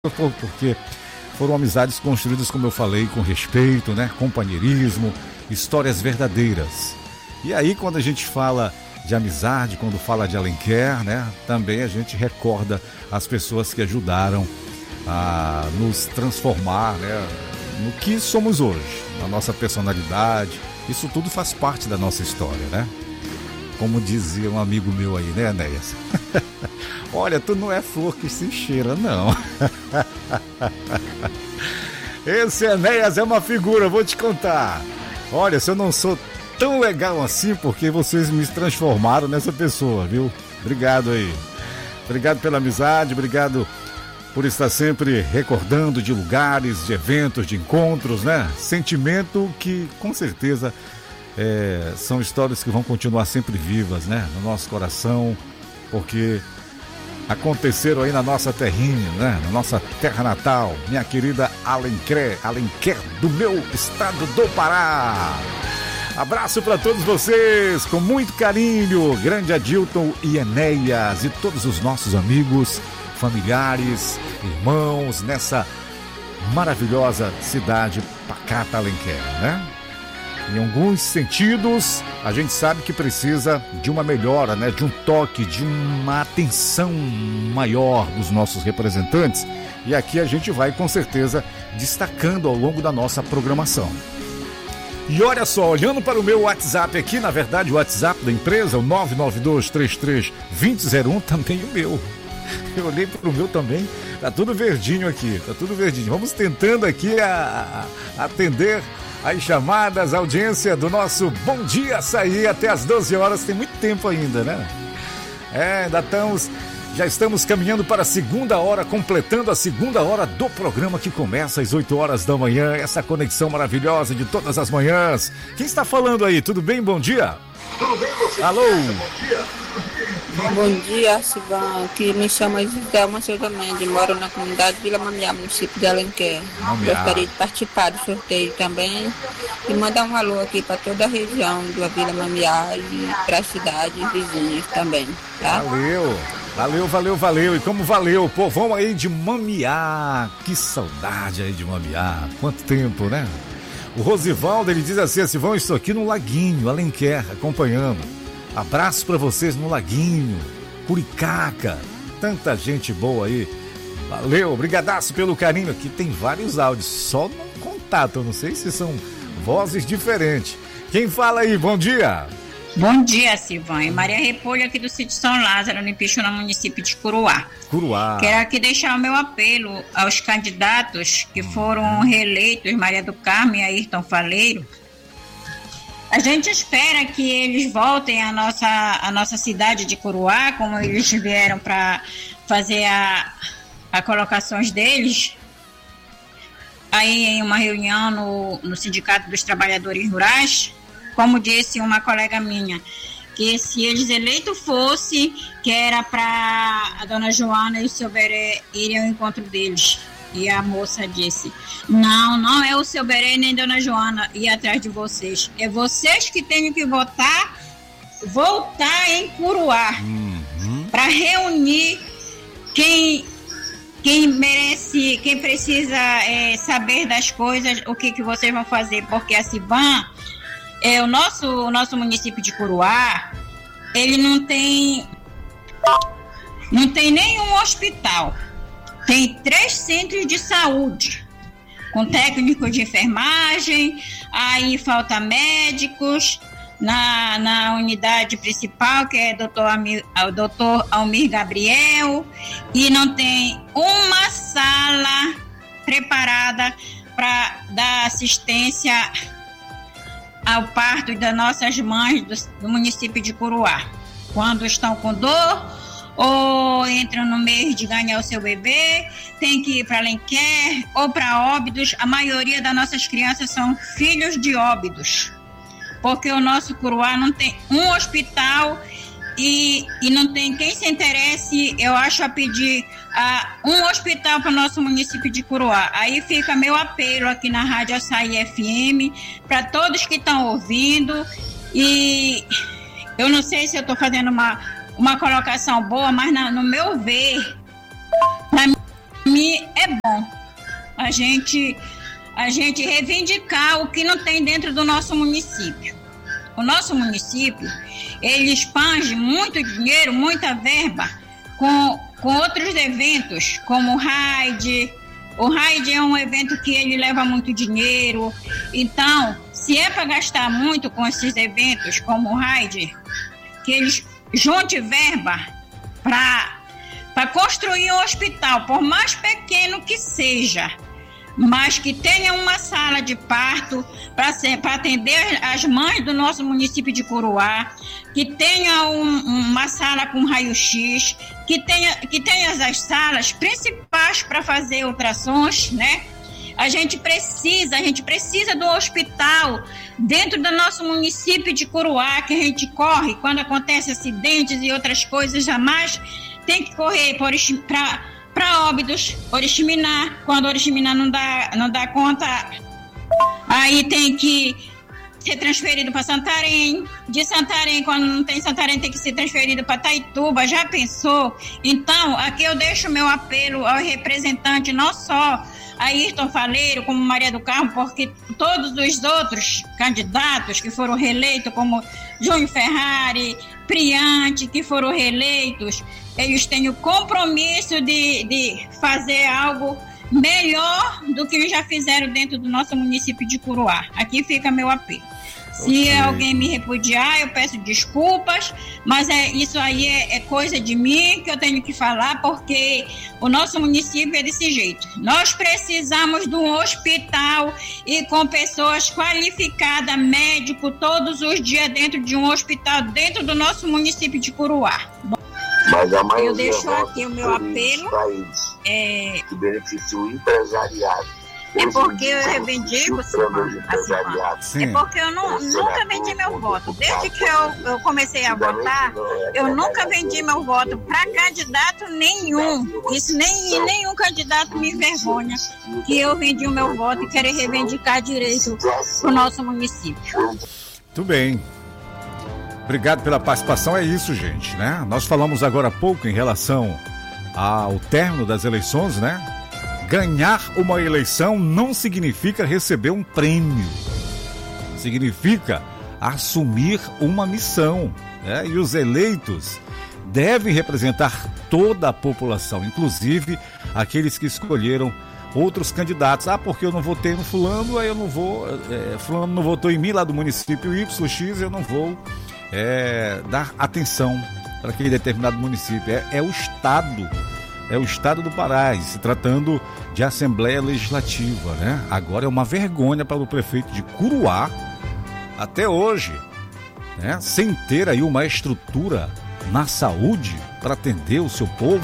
porque foram amizades construídas, como eu falei, com respeito, né? Companheirismo, histórias verdadeiras. E aí, quando a gente fala de amizade, quando fala de Alenquer, né? Também a gente recorda as pessoas que ajudaram a nos transformar, né? No que somos hoje, na nossa personalidade. Isso tudo faz parte da nossa história, né? Como dizia um amigo meu aí, né, Enéas? Olha, tu não é flor que se cheira, não. Esse Enéas é uma figura, vou te contar. Olha, se eu não sou tão legal assim, porque vocês me transformaram nessa pessoa, viu? Obrigado aí. Obrigado pela amizade, obrigado por estar sempre recordando de lugares, de eventos, de encontros, né? Sentimento que, com certeza, são histórias que vão continuar sempre vivas, né? No nosso coração, porque aconteceram aí na nossa terrinha, né? Na nossa terra natal, minha querida Alenquer do meu estado do Pará. Abraço para todos vocês, com muito carinho, grande Adilton e Enéas e todos os nossos amigos, familiares, irmãos, nessa maravilhosa cidade pacata Alenquer, né? Em alguns sentidos, a gente sabe que precisa de uma melhora, né? De um toque, de uma atenção maior dos nossos representantes. E aqui a gente vai, com certeza, destacando ao longo da nossa programação. E olha só, olhando para o meu WhatsApp aqui, na verdade o WhatsApp da empresa, o 992332001, também o meu. Eu olhei para o meu também, tá tudo verdinho aqui, tá tudo verdinho. Vamos tentando aqui atender as chamadas, a audiência do nosso Bom Dia Açaí até as 12 horas, tem muito tempo ainda, né? Já estamos caminhando para a segunda hora, completando a segunda hora do programa que começa às 8 horas da manhã, essa conexão maravilhosa de todas as manhãs. Quem está falando aí? Tudo bem? Bom dia? Tudo bem, você? Alô? Bom dia, Silvão, que me chama Giselma Souza Mendes, moro na comunidade Vila Mamiá, município de Alenquer. Gostaria de participar do sorteio também e mandar um alô aqui para toda a região da Vila Mamiá e para as cidades vizinhas também, tá? Valeu. E como valeu, povão aí de Mamiá, que saudade aí de Mamiá, quanto tempo, né? O Rosivaldo, ele diz assim, Silvão, estou aqui no Laguinho, Alenquer, acompanhando. Abraço pra vocês no Laguinho, Curicaca, tanta gente boa aí. Valeu, brigadaço pelo carinho. Aqui tem vários áudios, só no contato, eu não sei se são vozes diferentes. Quem fala aí? Bom dia. Bom dia, Silvão. Maria Repolho aqui do sítio São Lázaro, no Ipixuna, no município de Curuá. Quero aqui deixar o meu apelo aos candidatos que foram reeleitos, Maria do Carmo e Ayrton Faleiro. A gente espera que eles voltem à nossa cidade de Curuá, como eles vieram para fazer a colocações deles, aí em uma reunião no Sindicato dos Trabalhadores Rurais. Como disse uma colega minha, que se eles eleitos fossem, que era para a dona Joana e o seu Beré irem ao encontro deles. E a moça disse, não é o seu Beré nem a dona Joana ir atrás de vocês. É vocês que têm que voltar em Curuá, para reunir quem merece, quem precisa saber das coisas, o que vocês vão fazer, porque a Civan, o nosso município de Curuá, ele não tem nenhum hospital. Tem 3 centros de saúde, com técnicos de enfermagem, aí falta médicos na unidade principal, que é o doutor Almir Gabriel, e não tem uma sala preparada para dar assistência ao parto das nossas mães do município de Curuá. Quando estão com dor ou entram no mês de ganhar o seu bebê, tem que ir para Alenquer ou para Óbidos. A maioria das nossas crianças são filhos de Óbidos, porque o nosso Curuá não tem um hospital e não tem quem se interesse, eu acho, a pedir um hospital para o nosso município de Curuá. Aí fica meu apelo aqui na Rádio Açaí FM, para todos que estão ouvindo, e eu não sei se eu estou fazendo uma colocação boa, mas no meu ver, na mim é bom a gente reivindicar o que não tem dentro do nosso município. O nosso município, ele expande muito dinheiro, muita verba com outros eventos, como o Raid. O Raid é um evento que ele leva muito dinheiro. Então, se é para gastar muito com esses eventos, como o Raid, que eles juntem verba para construir um hospital, por mais pequeno que seja, mas que tenha uma sala de parto para atender as mães do nosso município de Curuá, que tenha uma sala com raio-x, que tenha as salas principais para fazer ultrassons, né? A gente precisa do hospital dentro do nosso município de Curuá, que a gente corre quando acontece acidentes e outras coisas, jamais tem que correr para Óbidos, Oriximiná. Quando Oriximiná não dá conta, aí tem que ser transferido para Santarém. De Santarém, quando não tem Santarém, tem que ser transferido para Taituba. Já pensou? Então, aqui eu deixo meu apelo ao representante, não só Ayrton Faleiro, como Maria do Carmo, porque todos os outros candidatos que foram reeleitos, como Júnior Ferrari, Priante, que foram reeleitos, eles têm o compromisso de fazer algo melhor do que já fizeram dentro do nosso município de Curuá. Aqui fica meu apelo. Se alguém me repudiar, eu peço desculpas, mas isso aí é coisa de mim que eu tenho que falar, porque o nosso município é desse jeito. Nós precisamos de um hospital e com pessoas qualificadas, médico, todos os dias dentro de um hospital, dentro do nosso município de Curuá. Mas a maioria eu deixo aqui o meu apelo. Que beneficia o empresariado. É porque eu reivindico, é porque eu nunca vendi meu voto. Desde que eu comecei a votar, eu nunca vendi meu voto para candidato nenhum. Isso nenhum candidato me envergonha que eu vendi o meu voto e quero reivindicar direito para o nosso município. Muito bem. Obrigado pela participação. É isso, gente, né? Nós falamos agora há pouco em relação ao término das eleições, né? Ganhar uma eleição não significa receber um prêmio. Significa assumir uma missão, né? E os eleitos devem representar toda a população, inclusive aqueles que escolheram outros candidatos. Porque eu não votei no fulano, aí eu não vou... fulano não votou em mim lá do município YX, eu não vou dar atenção para aquele determinado município. É o Estado. É o Estado do Pará, se tratando de Assembleia Legislativa, né? Agora é uma vergonha para o prefeito de Curuá, até hoje, né? Sem ter aí uma estrutura na saúde para atender o seu povo.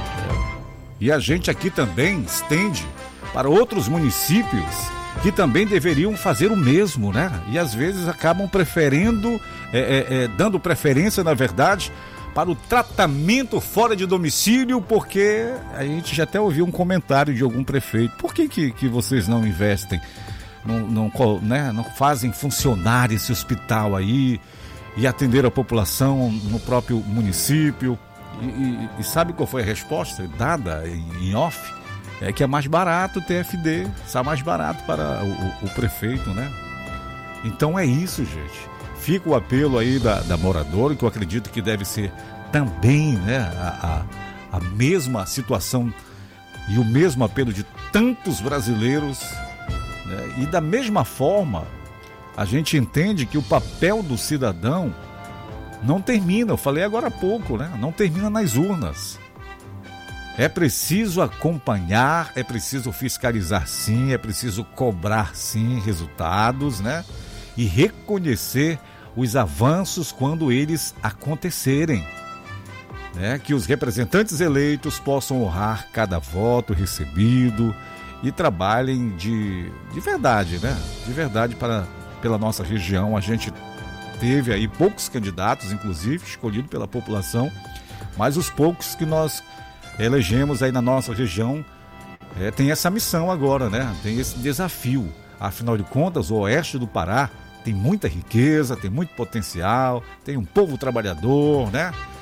E a gente aqui também estende para outros municípios que também deveriam fazer o mesmo, né? E às vezes acabam preferindo, dando preferência, na verdade, para o tratamento fora de domicílio, porque a gente já até ouviu um comentário de algum prefeito. Por que vocês não investem, não fazem funcionar esse hospital aí e atender a população no próprio município? E sabe qual foi a resposta dada em off? É que é mais barato o TFD, está mais barato para o prefeito, né? Então é isso, gente. Fica o apelo aí da moradora, que eu acredito que deve ser também, né, a mesma situação e o mesmo apelo de tantos brasileiros, né? E da mesma forma, a gente entende que o papel do cidadão não termina, eu falei agora há pouco, né? Não termina nas urnas. É preciso acompanhar, é preciso fiscalizar sim, é preciso cobrar sim resultados, né? E reconhecer os avanços quando eles acontecerem, né? Que os representantes eleitos possam honrar cada voto recebido e trabalhem de verdade, né? De verdade pela nossa região. A gente teve aí poucos candidatos, inclusive, escolhidos pela população, mas os poucos que nós elegemos aí na nossa região tem essa missão agora, né? Tem esse desafio. Afinal de contas, o oeste do Pará tem muita riqueza, tem muito potencial, tem um povo trabalhador, né?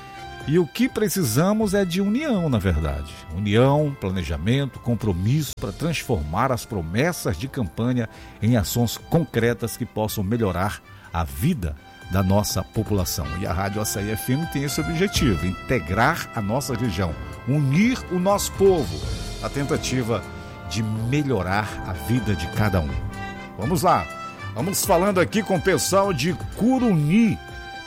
E o que precisamos é de união, na verdade. União, planejamento, compromisso para transformar as promessas de campanha em ações concretas que possam melhorar a vida da nossa população. E a Rádio Açaí FM tem esse objetivo, integrar a nossa região, unir o nosso povo, a tentativa de melhorar a vida de cada um. Vamos lá, vamos falando aqui com o pessoal de Curuni.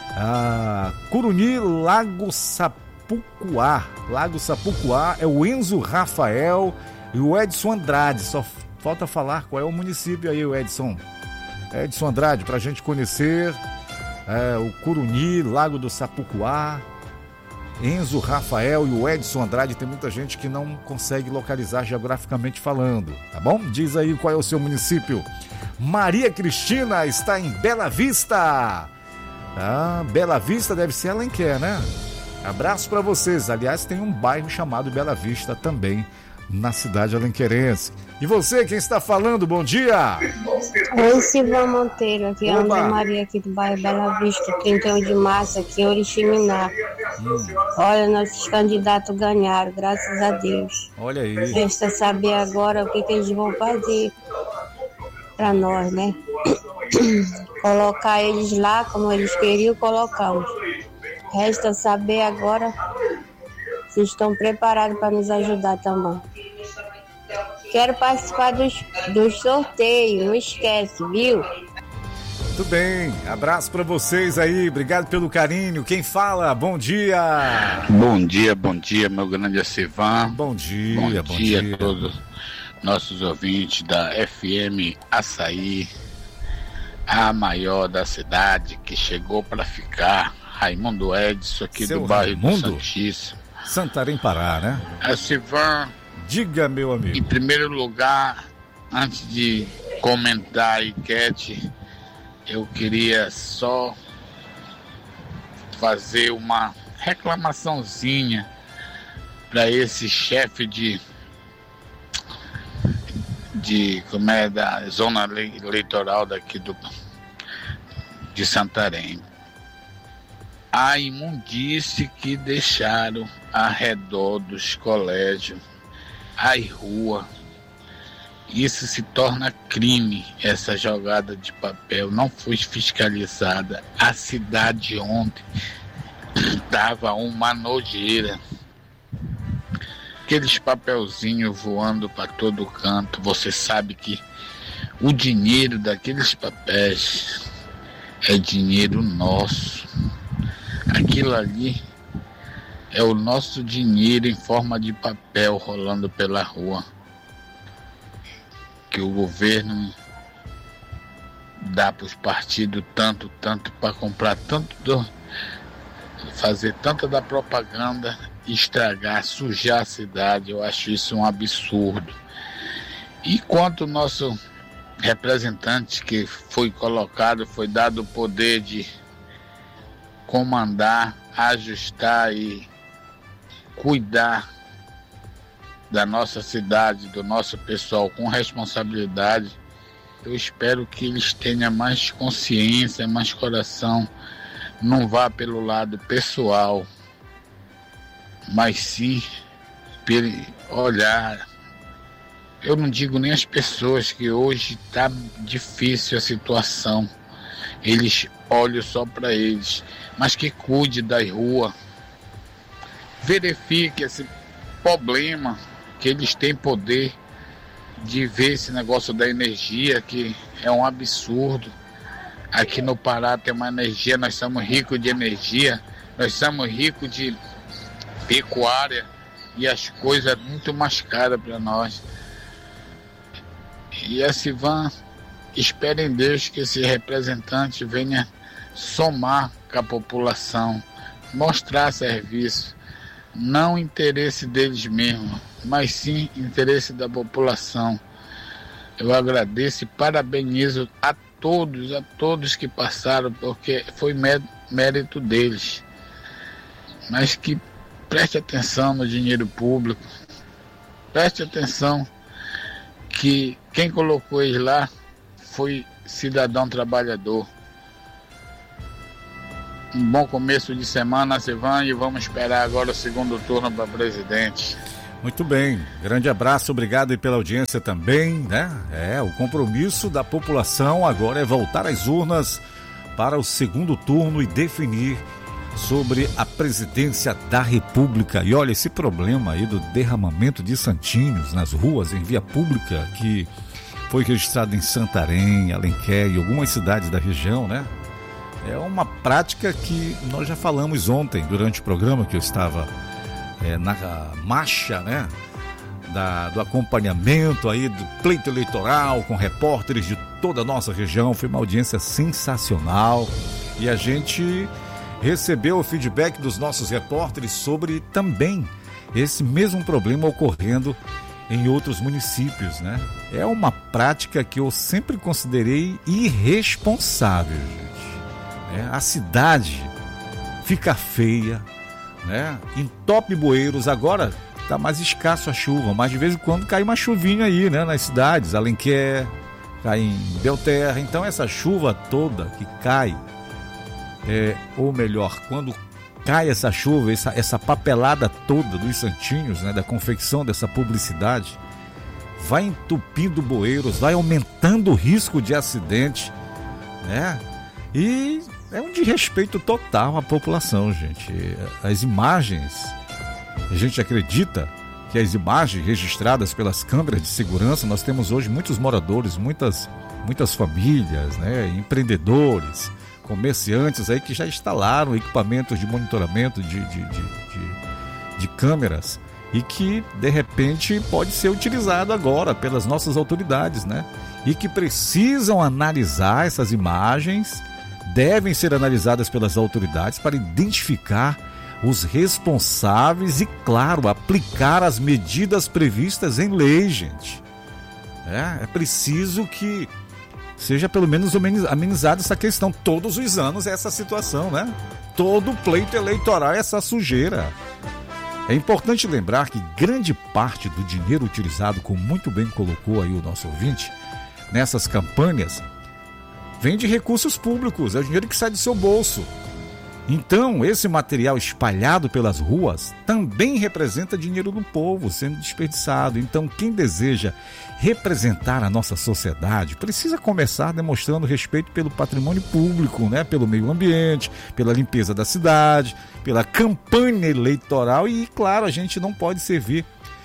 Curuni, Lago Sapucuá. Lago Sapucuá é o Enzo Rafael e o Edson Andrade. Só falta falar qual é o município aí, o Edson Andrade, para a gente conhecer o Curuni, Lago do Sapucuá. Enzo Rafael e o Edson Andrade. Tem muita gente que não consegue localizar geograficamente falando, tá bom? Diz aí qual é o seu município. Maria Cristina está em Bela Vista. Bela Vista deve ser Alenquer, né? Abraço para vocês. Aliás, tem um bairro chamado Bela Vista também na cidade alenquerense. E você, quem está falando? Bom dia! Oi, Silvia Monteiro, aqui é a Ana Maria, aqui do bairro Bela Vista, 31 de março, aqui em Oriximiná. Olha, nossos candidatos ganharam, graças a Deus. Olha aí. Resta saber agora o que eles vão fazer para nós, né? Colocar eles lá como eles queriam, colocamos. Resta saber agora se estão preparados para nos ajudar também. Quero participar dos sorteios, não esquece, viu? Muito bem, abraço para vocês aí, obrigado pelo carinho. Quem fala? Bom dia! Bom dia, meu grande Acivan. Bom dia a todos nossos ouvintes da FM Açaí, a maior da cidade que chegou para ficar. Raimundo Edson, aqui do bairro do Santíssimo. Santarém, Pará, né? Acivan, diga, meu amigo. Em primeiro lugar, antes de comentar a enquete, eu queria só fazer uma reclamaçãozinha para esse chefe da zona eleitoral daqui de Santarém. A imundície que deixaram ao redor dos colégios, as ruas, isso se torna crime. Essa jogada de papel não foi fiscalizada. A cidade ontem dava uma nojeira, aqueles papelzinhos voando para todo canto. Você sabe que o dinheiro daqueles papéis é dinheiro nosso. Aquilo ali é o nosso dinheiro em forma de papel rolando pela rua, que o governo dá para os partidos tanto para comprar fazer tanta da propaganda, estragar, sujar a cidade. Eu acho isso um absurdo. E quanto o nosso representante que foi colocado, foi dado o poder de comandar, ajustar e cuidar da nossa cidade, do nosso pessoal com responsabilidade, eu espero que eles tenham mais consciência, mais coração, não vá pelo lado pessoal, mas sim pelo olhar. Eu não digo nem as pessoas, que hoje está difícil a situação, eles olham só para eles, mas que cuide da rua, verifique esse problema, que eles têm poder de ver esse negócio da energia, que é um absurdo. Aqui no Pará tem uma energia, nós somos ricos de energia, nós somos ricos de pecuária, e as coisas muito mais caras para nós. E assim espero em Deus que esse representante venha somar com a população, mostrar serviço, não interesse deles mesmos, mas sim interesse da população. Eu agradeço e parabenizo a todos que passaram, porque foi mérito deles. Mas que preste atenção no dinheiro público, preste atenção que quem colocou eles lá foi cidadão trabalhador. Um bom começo de semana, Sivan, e vamos esperar agora o segundo turno para presidente. Muito bem, grande abraço, obrigado e pela audiência também, né? O compromisso da população agora é voltar às urnas para o segundo turno e definir sobre a presidência da República. E olha, esse problema aí do derramamento de santinhos nas ruas, em via pública, que foi registrado em Santarém, Alenquer e algumas cidades da região, né? É uma prática que nós já falamos ontem durante o programa, que eu estava na marcha, né? Do acompanhamento aí do pleito eleitoral com repórteres de toda a nossa região. Foi uma audiência sensacional e a gente recebeu o feedback dos nossos repórteres sobre também esse mesmo problema ocorrendo em outros municípios, né? É uma prática que eu sempre considerei irresponsável, gente. A cidade fica feia, né? Entope bueiros. Agora está mais escasso a chuva, mas de vez em quando cai uma chuvinha aí, né? Nas cidades, Alenquer, cai em Belterra. Então essa chuva toda que cai, ou melhor, quando cai essa chuva, essa papelada toda dos santinhos, né? Da confecção dessa publicidade, vai entupindo bueiros, vai aumentando o risco de acidente, né? E é um desrespeito total à população, gente. As imagens, a gente acredita que as imagens registradas pelas câmeras de segurança, nós temos hoje muitos moradores, muitas famílias, né, empreendedores, comerciantes aí que já instalaram equipamentos de monitoramento de câmeras e que de repente pode ser utilizado agora pelas nossas autoridades, né? E que precisam analisar essas imagens, devem ser analisadas pelas autoridades para identificar os responsáveis e, claro, aplicar as medidas previstas em lei, gente. É preciso que seja pelo menos amenizada essa questão. Todos os anos é essa situação, né? Todo pleito eleitoral é essa sujeira. É importante lembrar que grande parte do dinheiro utilizado, como muito bem colocou aí o nosso ouvinte, nessas campanhas, vem de recursos públicos, é o dinheiro que sai do seu bolso. Então, esse material espalhado pelas ruas também representa dinheiro do povo sendo desperdiçado. Então, quem deseja representar a nossa sociedade precisa começar demonstrando respeito pelo patrimônio público, né? Pelo meio ambiente, pela limpeza da cidade, pela campanha eleitoral. E, claro, a gente não pode servir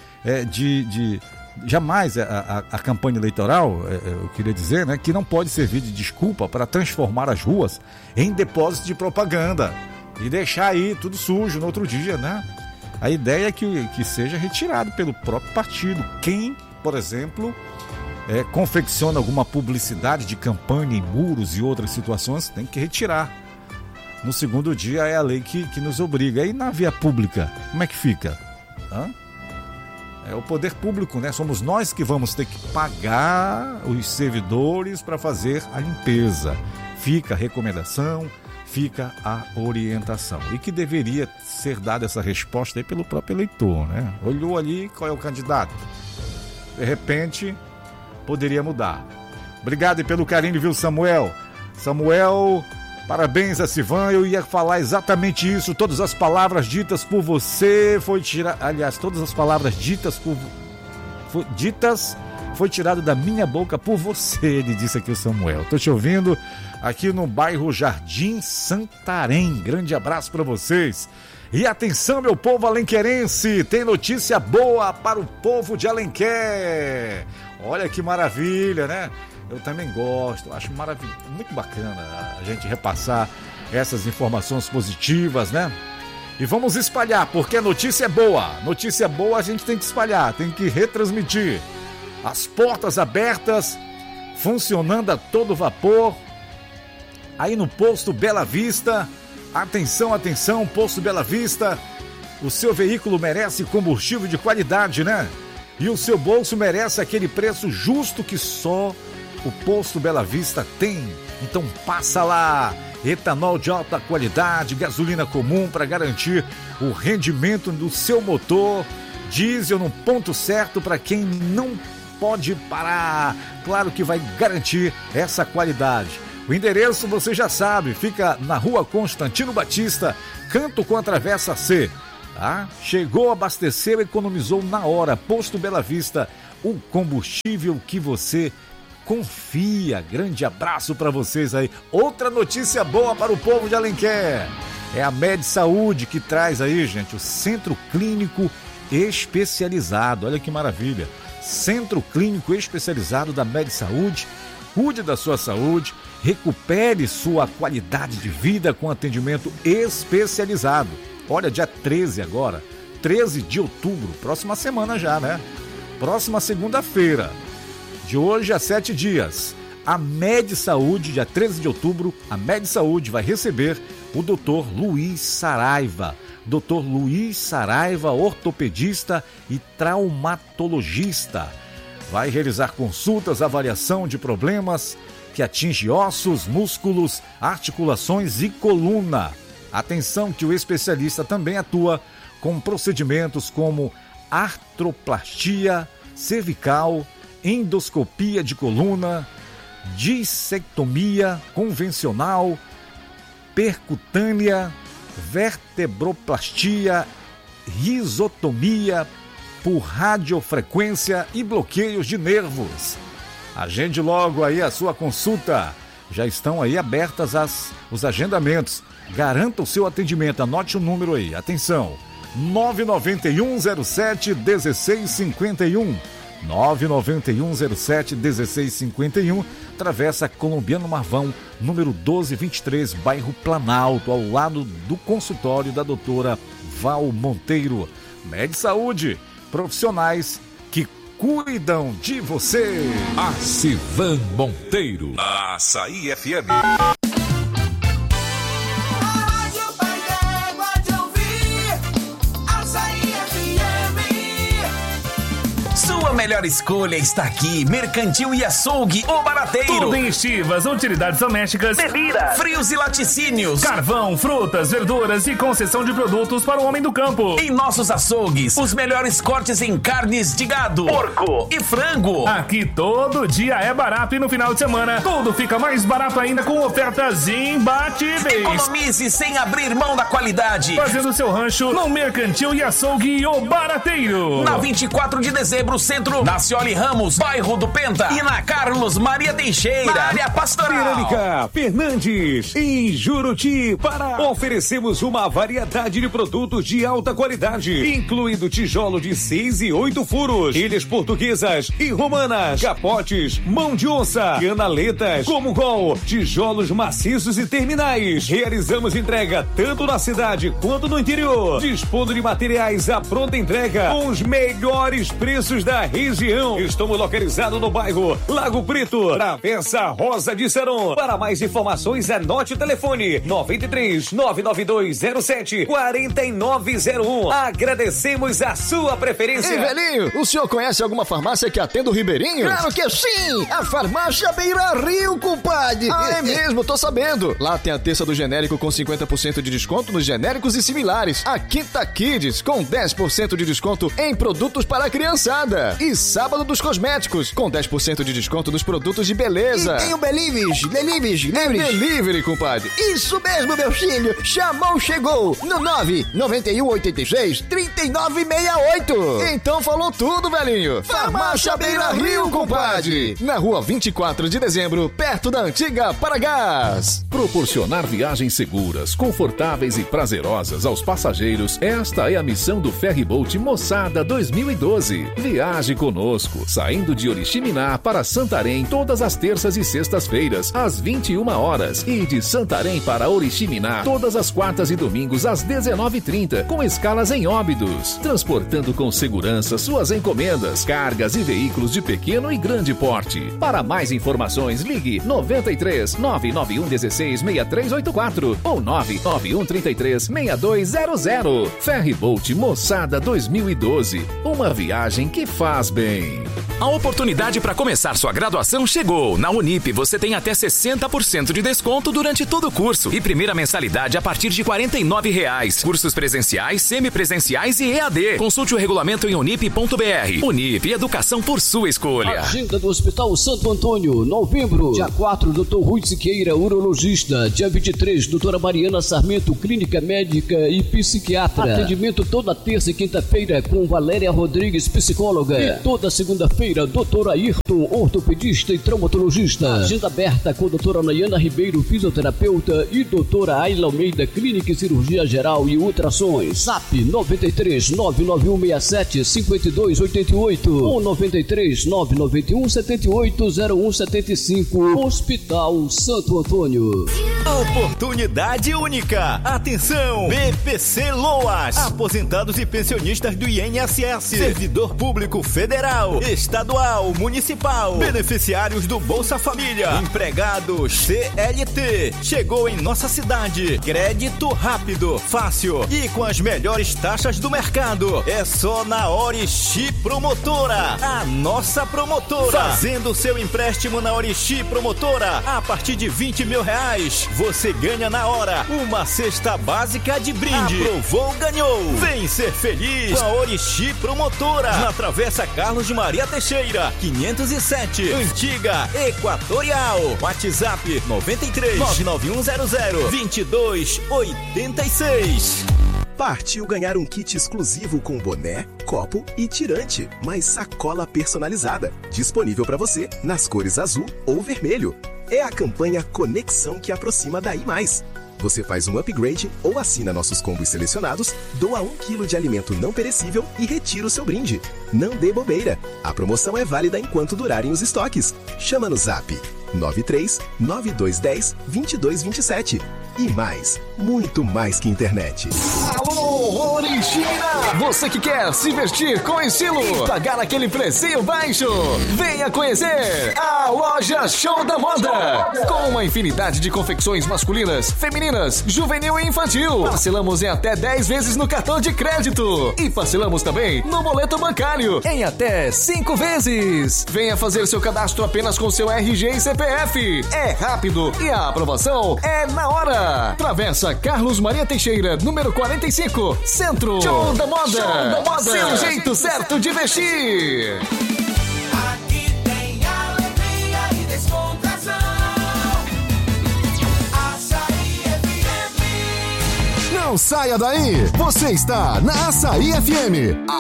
jamais a campanha eleitoral, eu queria dizer, né, que não pode servir de desculpa para transformar as ruas em depósito de propaganda e deixar aí tudo sujo no outro dia, né? A ideia é que seja retirado pelo próprio partido. Quem, por exemplo, confecciona alguma publicidade de campanha em muros e outras situações, tem que retirar. No segundo dia é a lei que nos obriga. E na via pública, como é que fica? É o poder público, né? Somos nós que vamos ter que pagar os servidores para fazer a limpeza. Fica a recomendação, fica a orientação. E que deveria ser dada essa resposta aí pelo próprio eleitor, né? Olhou ali, qual é o candidato? De repente, poderia mudar. Obrigado e pelo carinho, viu, Samuel? Samuel, parabéns a Sivan, eu ia falar exatamente isso. Todas as palavras ditas por você todas as palavras foi tirado da minha boca por você, ele disse aqui o Samuel. Tô te ouvindo aqui no bairro Jardim Santarém. Grande abraço para vocês. E atenção, meu povo alenquerense, tem notícia boa para o povo de Alenquer. Olha que maravilha, né? Eu também gosto, acho muito bacana a gente repassar essas informações positivas, né? E vamos espalhar, porque a notícia é boa. Notícia boa a gente tem que espalhar, tem que retransmitir. As portas abertas, funcionando a todo vapor. Aí no posto Bela Vista, atenção, atenção, posto Bela Vista. O seu veículo merece combustível de qualidade, né? E o seu bolso merece aquele preço justo que só o posto Bela Vista tem. Então passa lá, etanol de alta qualidade, gasolina comum para garantir o rendimento do seu motor, diesel no ponto certo para quem não pode parar. Claro que vai garantir essa qualidade. O endereço você já sabe, fica na Rua Constantino Batista, canto com a Travessa C. Tá? Chegou, abasteceu, economizou na hora. Posto Bela Vista, o combustível que você confia. Grande abraço para vocês aí. Outra notícia boa para o povo de Alenquer. É a Med Saúde que traz aí, gente, o Centro Clínico Especializado. Olha que maravilha. Centro Clínico Especializado da Med Saúde. Cuide da sua saúde, recupere sua qualidade de vida com atendimento especializado. Olha, dia 13 agora, 13 de outubro, próxima semana já, né? Próxima segunda-feira, de hoje a 7 dias. A Med Saúde, dia 13 de outubro, a Med Saúde vai receber o Dr. Luiz Saraiva. Dr. Luiz Saraiva, ortopedista e traumatologista. Vai realizar consultas, avaliação de problemas que atingem ossos, músculos, articulações e coluna. Atenção que o especialista também atua com procedimentos como artroplastia cervical, endoscopia de coluna, dissectomia convencional, percutânea, vertebroplastia, risotomia por radiofrequência e bloqueios de nervos. Agende logo aí a sua consulta. Já estão aí abertas os agendamentos. Garanta o seu atendimento. Anote o número aí. Atenção. 99107-1651. 99107-1651. Travessa Colombiano Marvão, número 1223, bairro Planalto, ao lado do consultório da doutora Val Monteiro. Med Saúde. Profissionais que cuidam de você. A Civan Monteiro. Açaí FM. Sua melhor escolha está aqui. Mercantil e Açougue, o Barateiro. Tudo em estivas, utilidades domésticas, bebida, frios e laticínios, carvão, frutas, verduras e concessão de produtos para o homem do campo. Em nossos açougues, os melhores cortes em carnes de gado, porco e frango. Aqui todo dia é barato e no final de semana tudo fica mais barato ainda com ofertas imbatíveis. Economize sem abrir mão da qualidade. Fazendo seu rancho no Mercantil e Açougue, o Barateiro. Na 24 de dezembro, Centro, na Cioli Ramos, bairro do Penta, e na Carlos Maria Teixeira, na área pastoral. Cerâmica Fernandes, em Juruti, Pará. Oferecemos uma variedade de produtos de alta qualidade, incluindo tijolo de 6 e 8 furos, ilhas portuguesas e romanas, capotes, mão de onça, canaletas, como gol, tijolos maciços e terminais. Realizamos entrega tanto na cidade quanto no interior, dispondo de materiais à pronta entrega com os melhores preços da região. Estamos localizados no bairro Lago Preto, Travessa Rosa de Saron. Para mais informações, anote o telefone 93 99207 4901. Agradecemos a sua preferência. Ei, velhinho, o senhor conhece alguma farmácia que atenda o Ribeirinho? Claro que sim! A farmácia Beira Rio, compadre! Ah, é mesmo, tô sabendo. Lá tem a terça do genérico com 50% de desconto nos genéricos e similares. A Quinta Kids com 10% de desconto em produtos para a criançada. E sábado dos cosméticos com 10% de desconto nos produtos de beleza. E tem o Delivery, compadre. Isso mesmo, meu filho. Chamou, chegou. No 99186-3968. Então falou tudo, velhinho. Farmácia Beira Rio, compadre. Na rua 24 de dezembro, perto da antiga Paragás. Proporcionar viagens seguras, confortáveis e prazerosas aos passageiros. Esta é a missão do Ferryboat Moçada 2012. Viaje conosco, saindo de Oriximiná para Santarém todas as terças e sextas-feiras, às 21 horas. E de Santarém para Oriximiná, todas as quartas e domingos, às 19h30, com escalas em Óbidos. Transportando com segurança suas encomendas, cargas e veículos de pequeno e grande porte. Para mais informações, ligue 93 991 16 6384 ou 991 33 6200. Ferryboat Moçada 2012. Uma viagem que faz bem. A oportunidade para começar sua graduação chegou. Na Unip você tem até 60% de desconto durante todo o curso e primeira mensalidade a partir de R$ 49,00. Cursos presenciais, semipresenciais e EAD. Consulte o regulamento em unip.br. Unip, educação por sua escolha. Agenda do Hospital Santo Antônio, novembro. Dia 4, Dr. Rui Siqueira, urologista. Dia 23, doutora Mariana Sarmento, clínica médica e psiquiatra. Atendimento toda terça e quinta-feira com Valéria Rodrigues, psicóloga. E toda segunda-feira, doutora Ayrton, ortopedista e traumatologista. Agenda aberta com doutora Nayana Ribeiro, fisioterapeuta, e doutora Ayla Almeida, clínica e cirurgia geral e ultrassons. Zap 93 99167 5288 ou 93 991 78 0175. Hospital Santo Antônio. Oportunidade única. Atenção, BPC Loas, aposentados e pensionistas do INSS, servidor público federal, estadual, municipal, beneficiários do Bolsa Família, empregados CLT. Chegou em nossa cidade. Crédito rápido, fácil e com as melhores taxas do mercado. É só na Orixi Promotora, a nossa promotora. Fazendo seu empréstimo na Orixi Promotora, a partir de R$20 mil, você ganha na hora uma cesta básica de brinde. Aprovou, ganhou. Vem ser feliz com a Orixi Promotora, na Travessa Carlos de Maria Teixeira, 507, Antiga Equatorial. WhatsApp 93 99100 2286. Partiu ganhar um kit exclusivo com boné, copo e tirante, mais sacola personalizada, disponível para você nas cores azul ou vermelho. É a campanha Conexão que aproxima da I+. Você faz um upgrade ou assina nossos combos selecionados, doa 1 kg de alimento não perecível e retira o seu brinde. Não dê bobeira. A promoção é válida enquanto durarem os estoques. Chama no Zap 93 9210 2227. E mais, muito mais que internet. Alô, Orixina! Você que quer se vestir com estilo e pagar aquele precinho baixo, venha conhecer a Loja Show da Moda. Com uma infinidade de confecções masculinas, femininas, juvenil e infantil. Parcelamos em até 10 vezes no cartão de crédito. E parcelamos também no boleto bancário em até 5 vezes. Venha fazer seu cadastro apenas com seu RG e CPF. É rápido e a aprovação é na hora. Travessa Carlos Maria Teixeira, número 45, Centro. Show da Moda. Show da Moda. Seu jeito certo de vestir. Aqui tem alegria e descontração. Açaí FM. Não saia daí. Você está na Açaí FM.